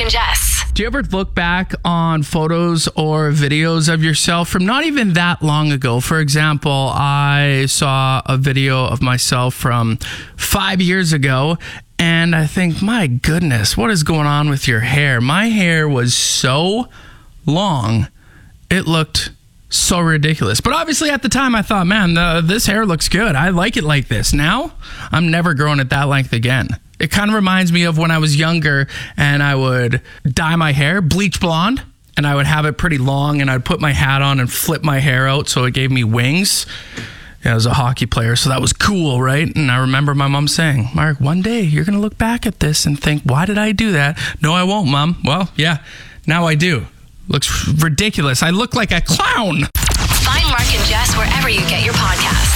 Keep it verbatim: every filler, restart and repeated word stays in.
and Jess. Do you ever look back on photos or videos of yourself from not even that long ago? For example, I saw a video of myself from five years ago, and I think, my goodness, what is going on with your hair? My hair was so long, it looked so ridiculous. But obviously at the time I thought, man, the, this hair looks good. I like it like this. Now, I'm never growing it that length again. It kind of reminds me of when I was younger and I would dye my hair bleach blonde, and I would have it pretty long, and I'd put my hat on and flip my hair out so it gave me wings. Yeah, I was a hockey player, so that was cool, right? And I remember my mom saying, Mark, one day you're going to look back at this and think, why did I do that? No, I won't, Mom. Well, yeah, now I do. Looks ridiculous. I look like a clown. Find Mark and Jess wherever you get your podcasts.